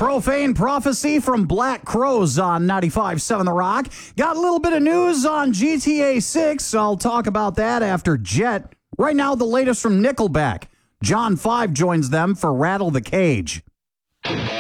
Profane prophecy from Black Crowes on 95.7 The Rock. Got a little bit of news on GTA 6. I'll talk about that after Jet. Right now, the latest from Nickelback. John 5 joins them for Rattle the Cage.